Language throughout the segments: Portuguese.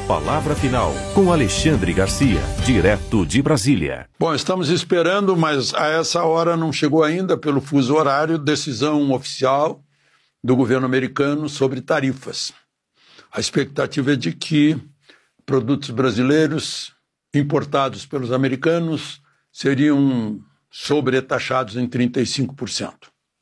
palavra final, com Alexandre Garcia, direto de Brasília. Bom, estamos esperando, mas a essa hora não chegou ainda, pelo fuso horário, decisão oficial do governo americano sobre tarifas. A expectativa é de que produtos brasileiros importados pelos americanos seriam sobretaxados em 35%.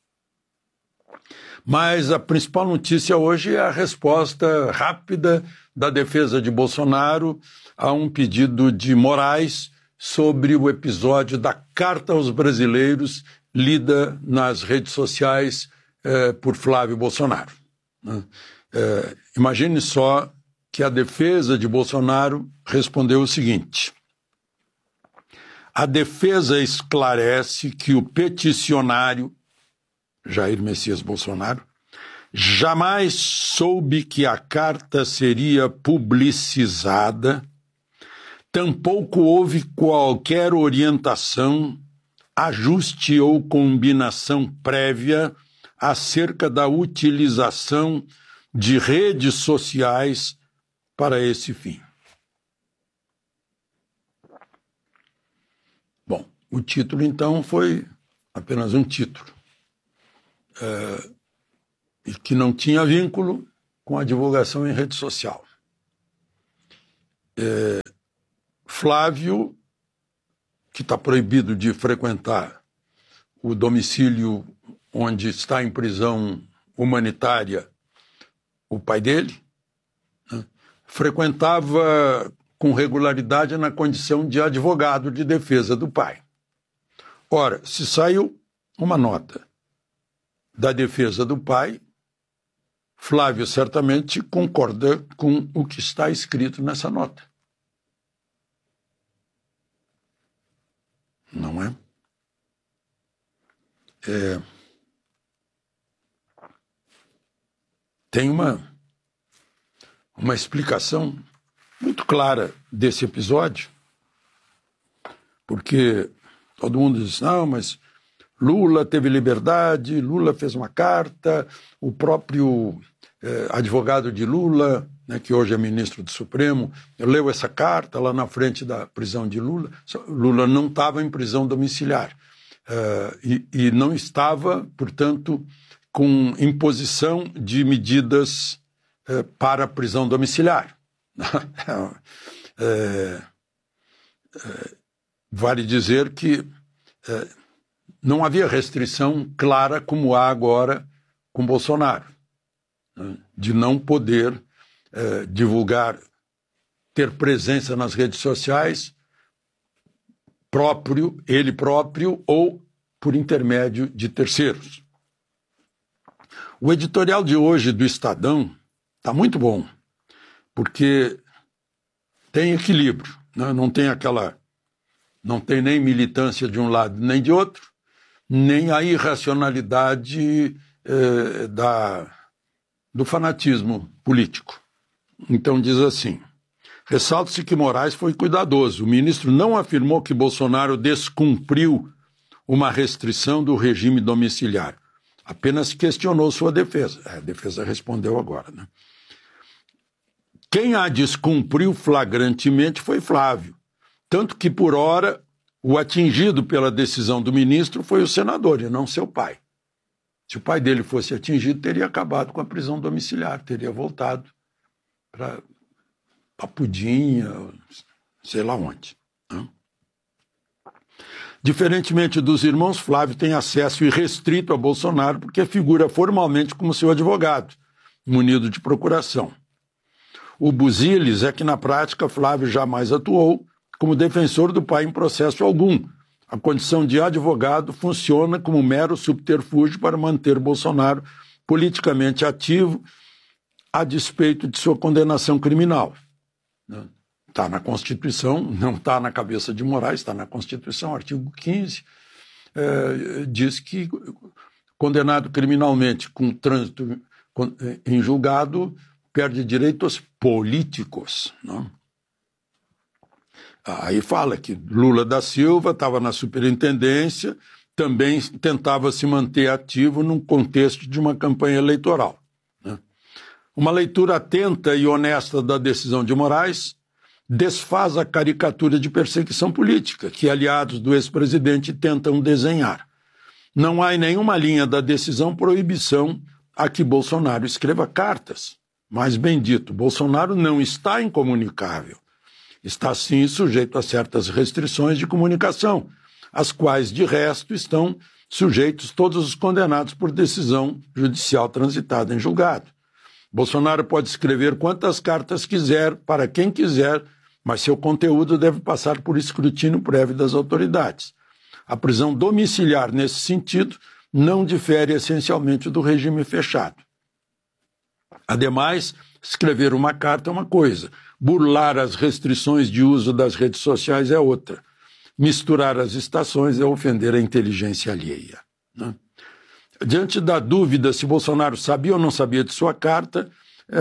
Mas a principal notícia hoje é a resposta rápida da defesa de Bolsonaro a um pedido de Moraes sobre o episódio da Carta aos Brasileiros lida nas redes sociais por Flávio Bolsonaro. Imagine só que a defesa de Bolsonaro respondeu o seguinte: a defesa esclarece que o peticionário Jair Messias Bolsonaro jamais soube que a carta seria publicizada, tampouco houve qualquer orientação, ajuste ou combinação prévia acerca da utilização de redes sociais para esse fim. Bom, o título então foi apenas um título. E que não tinha vínculo com a divulgação em rede social. Flávio, que está proibido de frequentar o domicílio onde está em prisão humanitária o pai dele, né, frequentava com regularidade na condição de advogado de defesa do pai. Ora, se saiu uma nota da defesa do pai, Flávio certamente concorda com o que está escrito nessa nota. Não é? Tem uma explicação muito clara desse episódio, porque todo mundo diz, não, mas Lula teve liberdade, Lula fez uma carta, o próprio advogado de Lula, né, que hoje é ministro do Supremo, leu essa carta lá na frente da prisão de Lula. Lula não estava em prisão domiciliar e não estava, portanto, com imposição de medidas para a prisão domiciliar. Vale dizer que não havia restrição clara como há agora com Bolsonaro, né, de não poder divulgar, ter presença nas redes sociais ele próprio ou por intermédio de terceiros. O editorial de hoje do Estadão está muito bom, porque tem equilíbrio, né? Não tem nem militância de um lado nem de outro, nem a irracionalidade do fanatismo político. Então diz assim: ressalta-se que Moraes foi cuidadoso. O ministro não afirmou que Bolsonaro descumpriu uma restrição do regime domiciliar. Apenas questionou sua defesa. A defesa respondeu agora, né? Quem a descumpriu flagrantemente foi Flávio. Tanto que, por hora, o atingido pela decisão do ministro foi o senador e não seu pai. Se o pai dele fosse atingido, teria acabado com a prisão domiciliar, teria voltado para Papudinha, sei lá onde. Né? Diferentemente dos irmãos, Flávio tem acesso irrestrito a Bolsonaro porque figura formalmente como seu advogado, munido de procuração. O busilis é que, na prática, Flávio jamais atuou como defensor do pai em processo algum. A condição de advogado funciona como mero subterfúgio para manter Bolsonaro politicamente ativo a despeito de sua condenação criminal. Está na Constituição, não está na cabeça de Moraes, está na Constituição, artigo 15, diz que condenado criminalmente com trânsito em julgado perde direitos políticos. Não? Aí fala que Lula da Silva estava na superintendência, também tentava se manter ativo num contexto de uma campanha eleitoral. Né? Uma leitura atenta e honesta da decisão de Moraes desfaz a caricatura de perseguição política que aliados do ex-presidente tentam desenhar. Não há em nenhuma linha da decisão proibição a que Bolsonaro escreva cartas. Mais bem dito, Bolsonaro não está incomunicável. Está, sim, sujeito a certas restrições de comunicação, as quais, de resto, estão sujeitos todos os condenados por decisão judicial transitada em julgado. Bolsonaro pode escrever quantas cartas quiser, para quem quiser, mas seu conteúdo deve passar por escrutínio prévio das autoridades. A prisão domiciliar, nesse sentido, não difere essencialmente do regime fechado. Ademais, escrever uma carta é uma coisa, burlar as restrições de uso das redes sociais é outra. Misturar as estações é ofender a inteligência alheia, né? Diante da dúvida se Bolsonaro sabia ou não sabia de sua carta,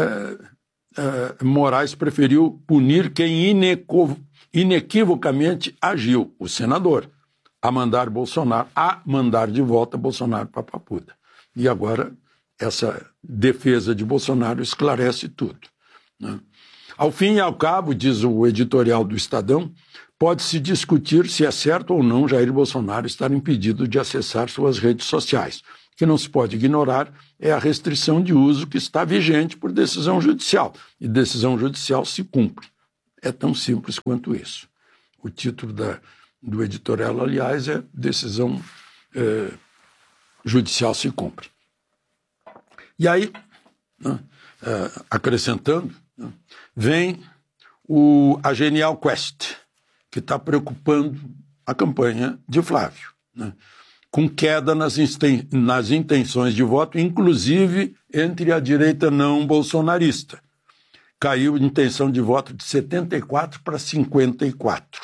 Moraes preferiu punir quem inequivocamente agiu, o senador, a mandar de volta Bolsonaro para a Papuda. E agora essa defesa de Bolsonaro esclarece tudo, né? Ao fim e ao cabo, diz o editorial do Estadão, pode-se discutir se é certo ou não Jair Bolsonaro estar impedido de acessar suas redes sociais. O que não se pode ignorar é a restrição de uso que está vigente por decisão judicial. E decisão judicial se cumpre. É tão simples quanto isso. O título do editorial, aliás, é Decisão Judicial se cumpre. E aí, né, acrescentando, né, vem a Genial Quest, que está preocupando a campanha de Flávio, né, com queda nas intenções de voto, inclusive entre a direita não bolsonarista. Caiu a intenção de voto de 74 para 54.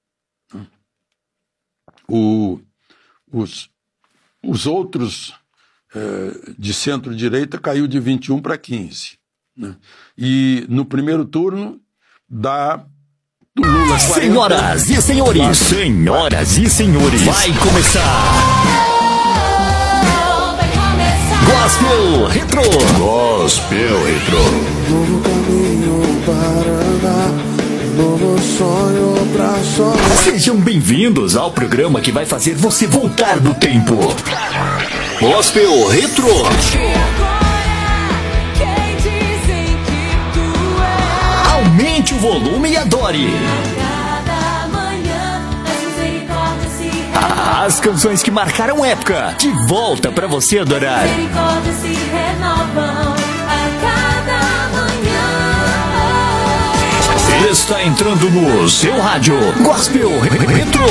Os outros de centro-direita caiu de 21 para 15. Né? E no primeiro turno dá do Lula 40. Senhoras e senhores, vai começar Gospel Retro. Gospel Retro. Novo caminho para andar, novo sonho pra sonhar. Sejam bem-vindos ao programa que vai fazer você voltar no tempo. Gospel Retro. Aumente o volume e adore. As canções que marcaram época, de volta pra você adorar. Está entrando no seu rádio Gospel Retro.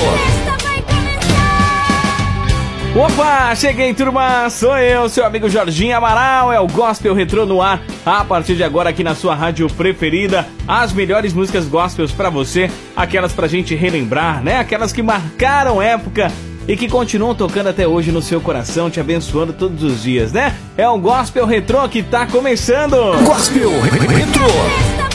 Opa, cheguei, turma, sou eu, seu amigo Jorginho Amaral, é o Gospel Retro no ar, a partir de agora aqui na sua rádio preferida, as melhores músicas gospels pra você, aquelas pra gente relembrar, né, aquelas que marcaram época e que continuam tocando até hoje no seu coração, te abençoando todos os dias, né, é o Gospel Retro que tá começando. Gospel Retro.